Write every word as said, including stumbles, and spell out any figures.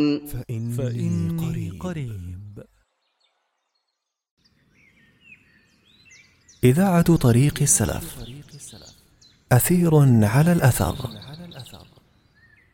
فإني, فإني قريب. قريب. إذاعة طريق السلف، أثير على الأثر.